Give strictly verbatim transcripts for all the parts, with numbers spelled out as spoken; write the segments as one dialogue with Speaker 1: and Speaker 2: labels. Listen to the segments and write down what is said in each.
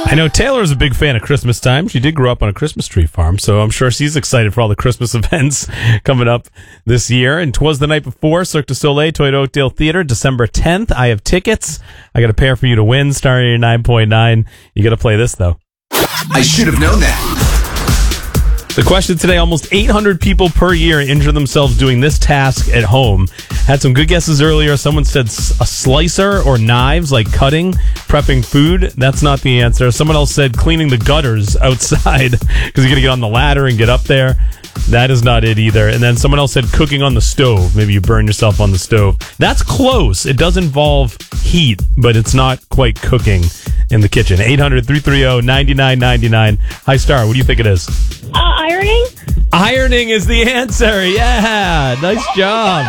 Speaker 1: I know Taylor is a big fan of Christmas time. She did grow up on a Christmas tree farm, so I'm sure she's excited for all the Christmas events coming up this year. And 'twas the night before, Cirque du Soleil, Toyota Oakdale Theater, December tenth. I have tickets. I got a pair for you to win, Star eighty-nine point nine. You got to play this, though.
Speaker 2: I should have known that.
Speaker 1: The question today, almost eight hundred people per year injure themselves doing this task at home. Had some good guesses earlier. Someone said a slicer or knives, like cutting, prepping food. That's not the answer. Someone else said cleaning the gutters outside because you're going to get on the ladder and get up there. That is not it either. And then someone else said cooking on the stove. Maybe you burn yourself on the stove. That's close. It does involve heat, but it's not quite cooking in the kitchen. eight hundred, three three zero, nine nine nine nine. Hi, Star. What do you think it is?
Speaker 3: Uh, ironing?
Speaker 1: Ironing is the answer. Yeah. Nice job.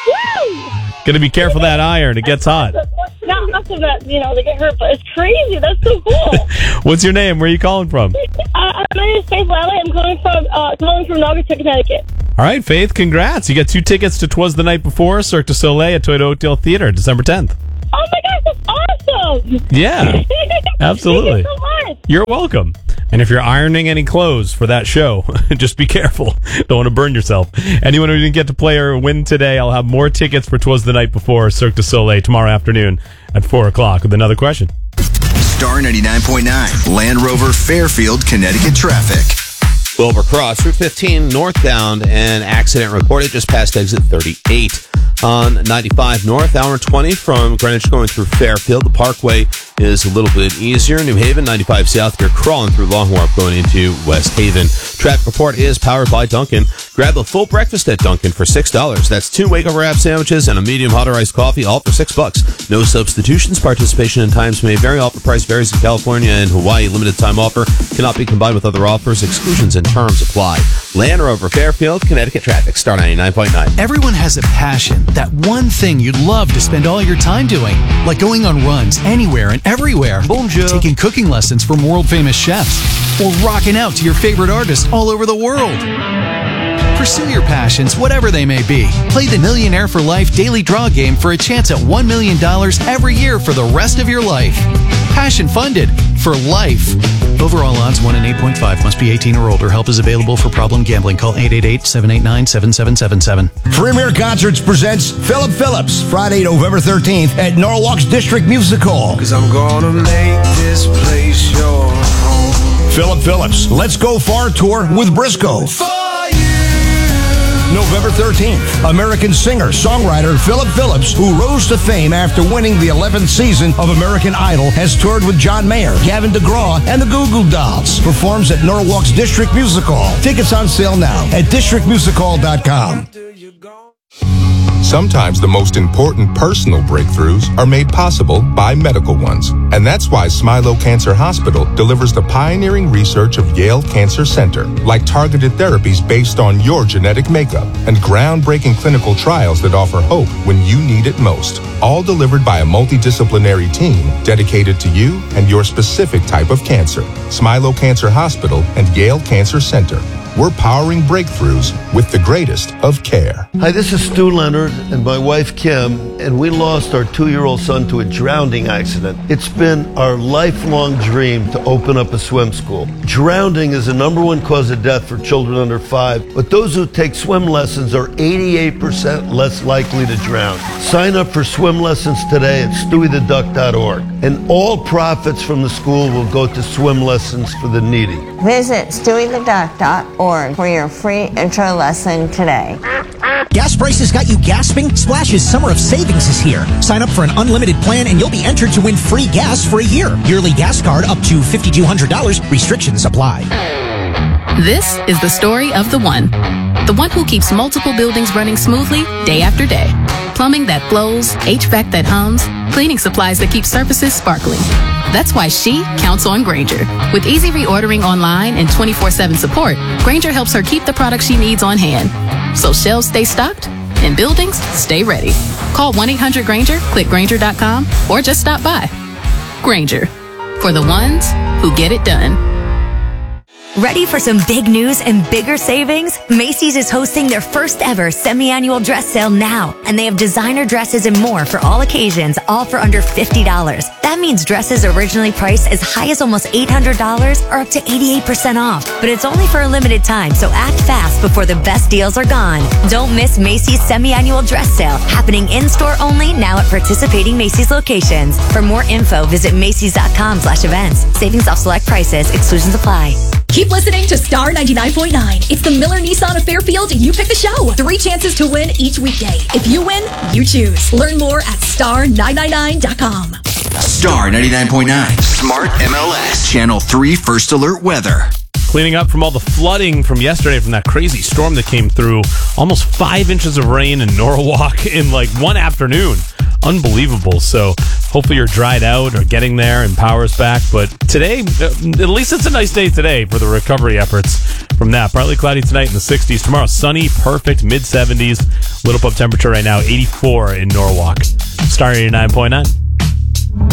Speaker 1: Got to be careful of that iron. It gets hot.
Speaker 3: Not enough of that, you know, they get hurt, but it's crazy. That's so cool.
Speaker 1: What's your name? Where are you calling from?
Speaker 3: Uh, my name is Faith Lally. I'm calling from, uh, calling from Naugatuck, Connecticut.
Speaker 1: All right, Faith, congrats. You got two tickets to 'Twas the Night Before, Cirque du Soleil at Toyota Oakdale Theater, December tenth.
Speaker 3: Oh, my gosh, that's awesome.
Speaker 1: Yeah, absolutely.
Speaker 3: Thank you so much.
Speaker 1: You're welcome. And if you're ironing any clothes for that show, just be careful. Don't want to burn yourself. Anyone who didn't get to play or win today, I'll have more tickets for 'Twas the Night Before, Cirque du Soleil, tomorrow afternoon at four o'clock with another question.
Speaker 2: Star ninety-nine point nine, Land Rover Fairfield, Connecticut traffic.
Speaker 4: Wilbur Cross, Route fifteen northbound, and accident reported just past exit thirty-eight. On ninety-five north, hour twenty from Greenwich going through Fairfield. The Parkway is a little bit easier. New Haven, ninety-five south, you're crawling through Long Wharf going into West Haven. Traffic report is powered by Dunkin'. Grab a full breakfast at Dunkin' for six dollars. That's two Waco wrap sandwiches and a medium hot or iced coffee, all for six bucks. No substitutions. Participation and times may vary. Offer price varies in California and Hawaii. Limited time offer cannot be combined with other offers. Exclusions and terms apply. Land Rover Fairfield, Connecticut traffic. Star ninety-nine point nine.
Speaker 5: Everyone has a passion, that one thing you'd love to spend all your time doing, like going on runs anywhere and everywhere,
Speaker 4: Bonjour.
Speaker 5: taking cooking lessons from world-famous chefs, or rocking out to your favorite artists all over the world. Pursue your passions, whatever they may be. Play the Millionaire for Life Daily Draw game for a chance at one million dollars every year for the rest of your life. Passion funded for life. Overall odds one in eight point five. Must be eighteen or older. Help is available for problem gambling. Call eight eight eight, seven eight nine, seven seven seven seven.
Speaker 6: Premier Concerts presents Philip Phillips, Friday, November thirteenth at Norwalk's District Music Hall.
Speaker 7: Cause I'm gonna make this place your home.
Speaker 6: Philip Phillips, Let's Go Far Tour with Briscoe. November thirteenth, American singer, songwriter Philip Phillips, who rose to fame after winning the eleventh season of American Idol, has toured with John Mayer, Gavin DeGraw, and the Goo Goo Dolls. Performs at Norwalk's District Music Hall. Tickets on sale now at district music hall dot com.
Speaker 8: Sometimes the most important personal breakthroughs are made possible by medical ones. And that's why Smilow Cancer Hospital delivers the pioneering research of Yale Cancer Center, like targeted therapies based on your genetic makeup and groundbreaking clinical trials that offer hope when you need it most. All delivered by a multidisciplinary team dedicated to you and your specific type of cancer. Smilow Cancer Hospital and Yale Cancer Center. We're powering breakthroughs with the greatest of care.
Speaker 9: Hi, this is Stu Leonard and my wife Kim, and we lost our two-year-old son to a drowning accident. It's been our lifelong dream to open up a swim school. Drowning is the number one cause of death for children under five, but those who take swim lessons are eighty-eight percent less likely to drown. Sign up for swim lessons today at stewie the duck dot org, and all profits from the school will go to swim lessons for the needy.
Speaker 10: Visit stewie the duck dot org for your free intro lesson today.
Speaker 11: Gas prices got you gasping? Splash's Summer of Savings is here. Sign up for an unlimited plan and you'll be entered to win free gas for a year. Yearly gas card up to five thousand two hundred dollars. Restrictions apply.
Speaker 12: This is the story of the one. The one who keeps multiple buildings running smoothly day after day. Plumbing that flows, H V A C that hums, cleaning supplies that keep surfaces sparkling. That's why she counts on Grainger. With easy reordering online and twenty-four seven support, Grainger helps her keep the products she needs on hand. So shelves stay stocked and buildings stay ready. Call one eight hundred Grainger, click Grainger dot com, or just stop by. Grainger, for the ones who get it done.
Speaker 13: Ready for some big news and bigger savings? Macy's is hosting their first ever semi-annual dress sale now, and they have designer dresses and more for all occasions, all for under fifty dollars. That means dresses originally priced as high as almost eight hundred dollars are up to eighty-eight percent off. But it's only for a limited time, so act fast before the best deals are gone. Don't miss Macy's semi-annual dress sale, happening in-store only now at participating Macy's locations. For more info, visit Macys.com slash events. Savings off select prices. Exclusions apply.
Speaker 14: Keep listening to Star ninety-nine point nine. It's the Miller Nissan of Fairfield. You pick the show. Three chances to win each weekday. If you win, you choose. Learn more at star nine nine nine dot com.
Speaker 2: Star ninety-nine point nine. Smart M L S. Channel three First Alert Weather.
Speaker 1: Cleaning up from all the flooding from yesterday from that crazy storm that came through. Almost five inches of rain in Norwalk in like one afternoon. Unbelievable. So hopefully you're dried out or getting there and power's back. But today, at least it's a nice day today for the recovery efforts from that. Partly cloudy tonight in the sixties. Tomorrow, sunny, perfect, mid seventies. Little above temperature right now, eighty-four in Norwalk. Star eighty-nine point nine.